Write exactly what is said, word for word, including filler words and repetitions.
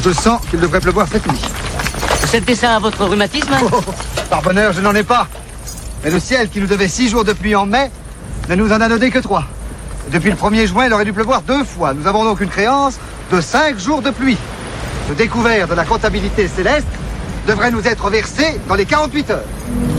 Je sens qu'il devrait pleuvoir cette nuit. Vous sentez ça à votre rhumatisme? Oh, par bonheur, je n'en ai pas. Mais le ciel, qui nous devait six jours de pluie en mai, ne nous en a donné que trois. Depuis le premier juin, il aurait dû pleuvoir deux fois. Nous avons donc une créance de cinq jours de pluie. Le découvert de la comptabilité céleste devrait nous être versé dans les quarante-huit heures.